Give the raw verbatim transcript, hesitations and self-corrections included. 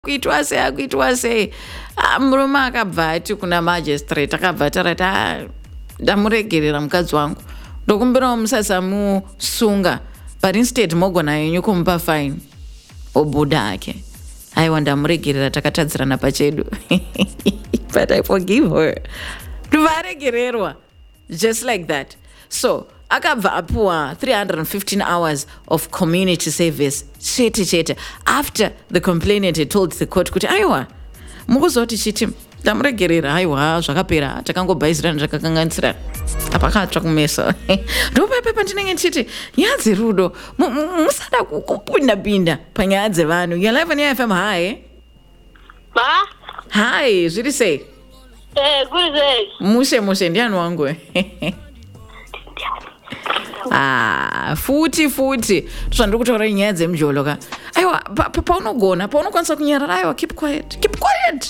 kuitwa sei kuitwa sei murume akabva ati kuna magistrate akabva tarati ndamuregerera mukadzi wangu ndokumbirawo musasamusunga but instead mogona yenyu kumupa fine obuda ake aiwa ndamuregerera takatadzirana pachedu but I forgive her ndovaregererwa just like that. So akabva apuwa three hundred fifteen hours of community service chete chete after the complainant had told the court kuti aiwa mukuzoti chiti ndamuregerera aiwa zvakapera takangobhaizirana zvakakanganisirana apakatsva kumeso ndopepe pandinenge ndichiti nyaya dzerudo musada kupinda-pinda panyaya dzevanhu. You're live on F M. Hi. Ma? Hi, zviri sei? Eh, kuri sei? Mushe mushe ndiani wangu. Ah, futi futi zvandiri kutaura nyaya dzemujolo ka aiwa paunogona paunokwanisa kunyarara aiwa keep quiet keep quiet